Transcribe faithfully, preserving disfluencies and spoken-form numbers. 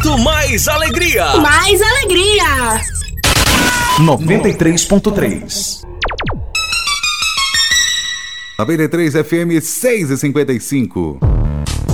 Muito mais alegria. Mais alegria. noventa e três ponto três. noventa e três F M seis e cinquenta e cinco.